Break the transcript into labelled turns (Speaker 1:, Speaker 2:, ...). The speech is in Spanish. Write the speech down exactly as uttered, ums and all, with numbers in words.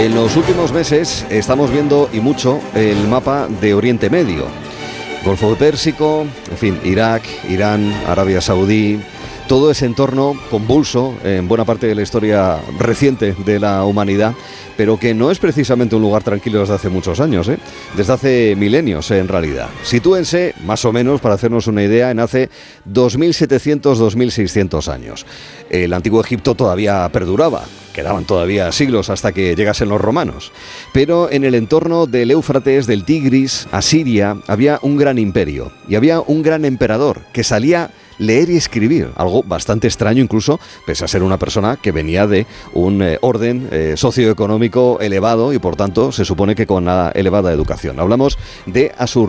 Speaker 1: En los últimos meses estamos viendo, y mucho, el mapa de Oriente Medio. Golfo Pérsico, en fin, Irak, Irán, Arabia Saudí, todo ese entorno convulso en buena parte de la historia reciente de la humanidad, pero que no es precisamente un lugar tranquilo desde hace muchos años, ¿eh? Desde hace milenios, en realidad. Sitúense, más o menos, para hacernos una idea, en hace dos mil setecientos a dos mil seiscientos años. El antiguo Egipto todavía perduraba. Quedaban todavía siglos hasta que llegasen los romanos. Pero en el entorno del Éufrates, del Tigris, Asiria, había un gran imperio. Y había un gran emperador que salía leer y escribir, algo bastante extraño incluso, pese a ser una persona que venía de un eh, orden eh, socioeconómico elevado y por tanto se supone que con una elevada educación. Hablamos de Asur